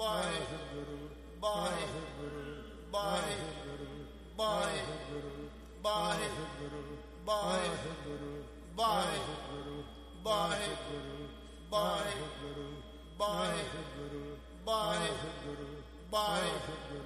Waheguru Waheguru Waheguru Waheguru Waheguru Waheguru Waheguru Waheguru Waheguru Waheguru Waheguru Waheguru Waheguru